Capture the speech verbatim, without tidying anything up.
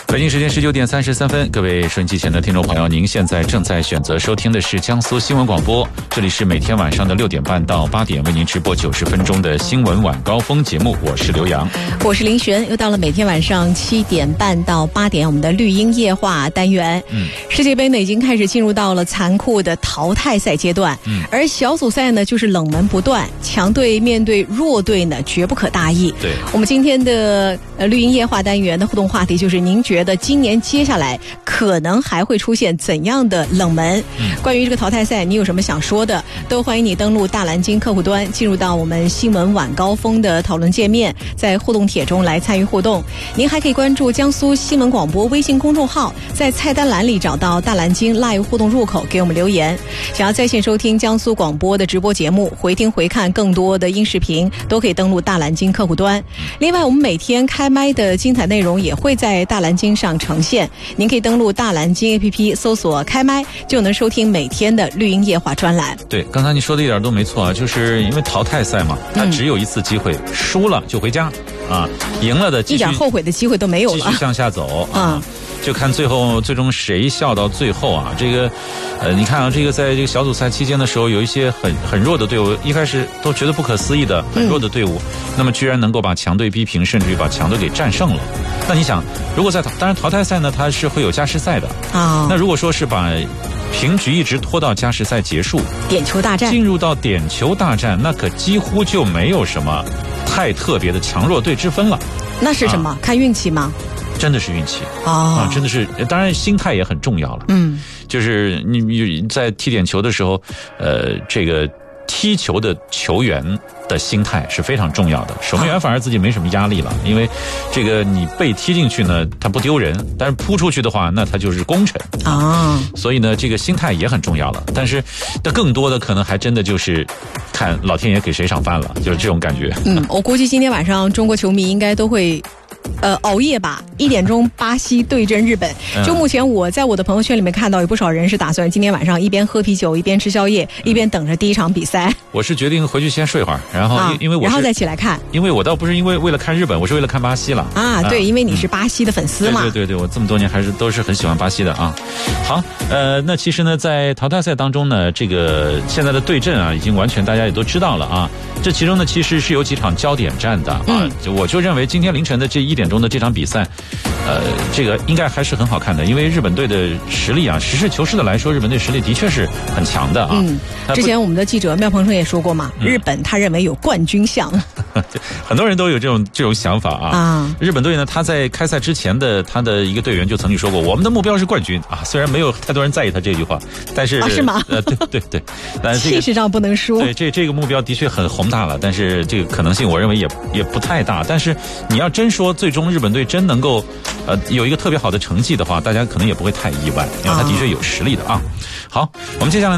北京时间十九点三十三分，各位收音机前的听众朋友，您现在正在选择收听的是江苏新闻广播，这里是每天晚上的六点半到八点为您直播九十分钟的新闻晚高峰节目，我是刘洋， 我是林璇，又到了每天晚上七点半到八点我们的绿茵夜话单元。嗯，世界杯呢已经开始进入到了残酷的淘汰赛阶段，嗯，而小组赛呢就是冷门不断，强队面对弱队呢绝不可大意。 对， 我们今天的呃绿茵夜话单元的互动话题就是您觉得今年接下来可能还会出现怎样的冷门？嗯，关于这个淘汰赛，你有什么想说的？都欢迎你登录大蓝鲸客户端，进入到我们新闻晚高峰的讨论界面，在互动帖中来参与互动。您还可以关注江苏新闻广播微信公众号，在菜单栏里找到大蓝鲸 Live 互动入口，给我们留言。想要在线收听江苏广播的直播节目，回听回看更多的音视频，都可以登录大蓝鲸客户端。另外，我们每天开麦的精彩内容也会在大蓝鲸上呈现，您可以登录大蓝鲸 A P P 搜索开麦，就能收听每天的绿茵夜话专栏。 对，刚才你说的一点都没错啊，就是因为淘汰赛嘛，它只有一次机会，嗯、输了就回家啊，赢了的继续一点后悔的机会都没有了， 继续向下走啊。嗯，就看最后最终谁笑到最后啊！这个，呃，你看啊，这个在这个小组赛期间的时候，有一些很很弱的队伍，一开始都觉得不可思议的很弱的队伍，嗯、那么居然能够把强队逼平，甚至于把强队给战胜了。那你想，如果在当然淘汰赛呢，它是会有加时赛的啊。那如果说是把平局一直拖到加时赛结束， 点球大战， 进入到点球大战，那可几乎就没有什么太特别的强弱队之分了。 那是什么？啊、看运气吗？ 真的是运气啊、 哦呃！真的是，当然心态也很重要了。嗯，就是你在踢点球的时候，呃，这个踢球的球员的心态是非常重要的。守门员反而自己没什么压力了，因为这个你被踢进去呢，他不丢人；但是扑出去的话，那他就是功臣啊。所以呢，这个心态也很重要了。但是，但更多的可能还真的就是看老天爷给谁赏饭了，就是这种感觉。 嗯，我估计今天晚上中国球迷应该都会。呃，熬夜吧，一点钟巴西对阵日本。就目前我在我的朋友圈里面看到有不少人是打算今天晚上一边喝啤酒一边吃宵夜，一边等着第一场比赛。 我是决定回去先睡会儿，然后、啊、因为我是然后再起来看。 因为我倒不是因为为了看日本，我是为了看巴西了啊。对，因为你是巴西的粉丝嘛。 对对对对，我这么多年还是都是很喜欢巴西的啊。好，呃，那其实呢，在淘汰赛当中呢，这个现在的对阵啊，已经完全大家也都知道了啊。这其中呢，其实是有几场焦点战的啊。嗯、我就认为今天凌晨的这一点钟的这场比赛，呃，这个应该还是很好看的，因为日本队的实力啊，实事求是的来说，日本队实力的确是很强的啊。嗯， 之前我们的记者廖鹏程也说过嘛，嗯、日本他认为有冠军相， 很多人都有这种这种想法啊。啊，日本队呢，他在开赛之前的他的一个队员就曾经说过，我们的目标是冠军啊。虽然没有太多人在意他这句话，但是啊，是吗？ 呃，对对对，但是、这个、 气势上不能输。 对，这这个目标的确很宏大了，但是这个可能性我认为也也不太大。但是你要真说最终日本队真能够呃有一个特别好的成绩的话，大家可能也不会太意外，因为他的确有实力的啊。好，我们接下来